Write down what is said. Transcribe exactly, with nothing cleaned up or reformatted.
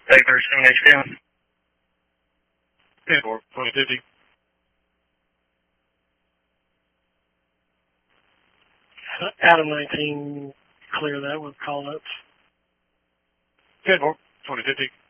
Take thirteen H P M. ten four, twenty fifty. Adam nineteen, clear that with call ups. ten four, twenty fifty.